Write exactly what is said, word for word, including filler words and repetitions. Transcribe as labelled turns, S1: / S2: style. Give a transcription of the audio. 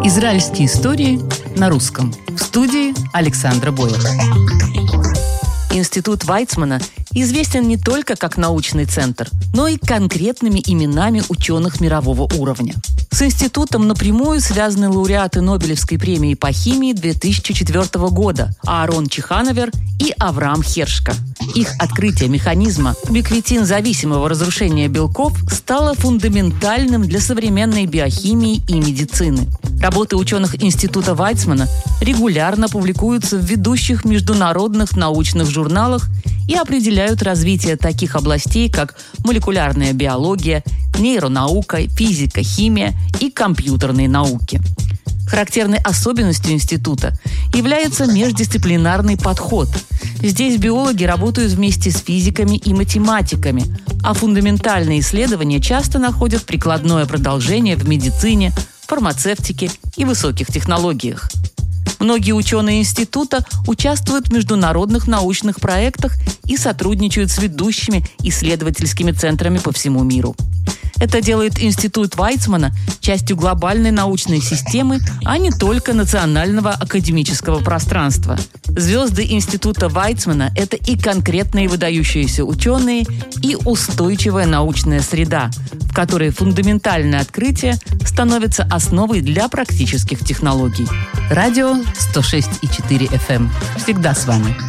S1: Израильские истории на русском. В студии Александра Боева.
S2: Институт Вайцмана известен не только как научный центр, но и конкретными именами ученых мирового уровня. С институтом напрямую связаны лауреаты Нобелевской премии по химии две тысячи четвёртого года Аарон Чихановер и Авраам Хершко. Их открытие механизма убиквитин-зависимого разрушения белков стало фундаментальным для современной биохимии и медицины. Работы ученых Института Вайцмана регулярно публикуются в ведущих международных научных журналах и определяют развитие таких областей, как молекулярная биология, нейронаука, физика, химия и компьютерные науки. Характерной особенностью института является междисциплинарный подход. Здесь биологи работают вместе с физиками и математиками, а фундаментальные исследования часто находят прикладное продолжение в медицине, фармацевтике и высоких технологиях. Многие ученые института участвуют в международных научных проектах и сотрудничают с ведущими исследовательскими центрами по всему миру. Это делает Институт Вайцмана частью глобальной научной системы, а не только национального академического пространства. Звезды Института Вайцмана – это и конкретные выдающиеся ученые, и устойчивая научная среда, в которой фундаментальное открытие становится основой для практических технологий.
S1: Радио сто шесть и четыре эф эм. Всегда с вами.